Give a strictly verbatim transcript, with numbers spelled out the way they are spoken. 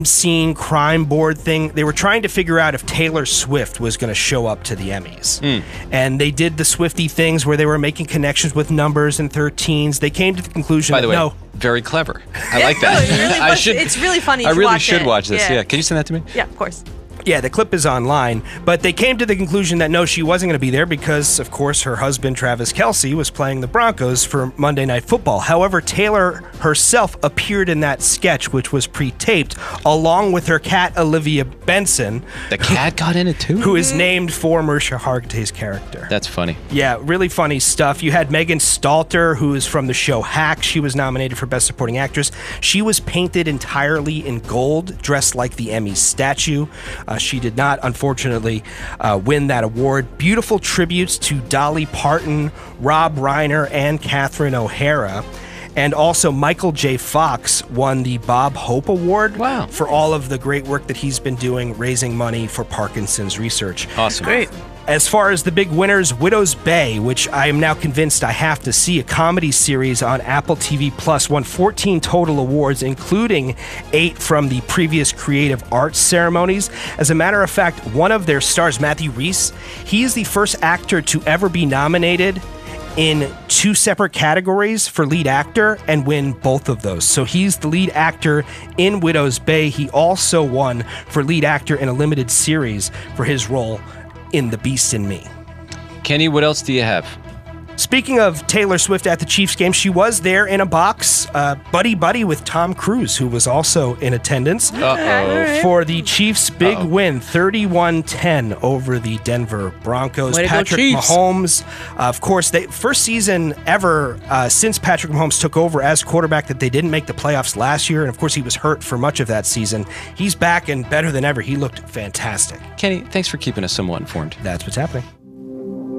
scene crime board thing. They were trying to figure out if Taylor Swift was going to show up to the Emmys. Mm. And they did the Swiftie things where they were making connections with numbers and thirteens. They came to the conclusion By the that way, no. very clever. I like that. No, it really I was, should. It's really funny. I to really watch should it. watch this. Yeah. Yeah. Can you send that to me? Yeah, of course. Yeah, the clip is online, but they came to the conclusion that no, she wasn't going to be there because, of course, her husband, Travis Kelce, was playing the Broncos for Monday Night Football. However, Taylor herself appeared in that sketch, which was pre-taped, along with her cat, Olivia Benson. The cat got in it, too? Who is named for Marisha Hargitay's character. That's funny. Yeah, really funny stuff. You had Megan Stalter, who is from the show Hack. She was nominated for Best Supporting Actress. She was painted entirely in gold, dressed like the Emmy statue. Uh, she did not, unfortunately, uh, win that award. Beautiful tributes to Dolly Parton, Rob Reiner, and Catherine O'Hara. And also Michael J. Fox won the Bob Hope Award wow. for all of the great work that he's been doing raising money for Parkinson's research. Awesome. Great. As far as the big winners, Widow's Bay, which I am now convinced I have to see, a comedy series on Apple T V Plus, won fourteen total awards, including eight from the previous Creative Arts ceremonies. As a matter of fact, one of their stars, Matthew Rhys, he is the first actor to ever be nominated in two separate categories for lead actor and win both of those. So he's the lead actor in Widow's Bay. He also won for lead actor in a limited series for his role in The Beast in Me. Kenny, what else do you have? Speaking of Taylor Swift at the Chiefs game, she was there in a box, uh, buddy-buddy with Tom Cruise, who was also in attendance Uh-oh. for the Chiefs' big Uh-oh. win, thirty-one ten over the Denver Broncos. Way to go, Patrick Chiefs. Mahomes, uh, of course, they first season ever uh, since Patrick Mahomes took over as quarterback that they didn't make the playoffs last year, and of course he was hurt for much of that season. He's back and better than ever. He looked fantastic. Kenny, thanks for keeping us somewhat informed. That's what's happening.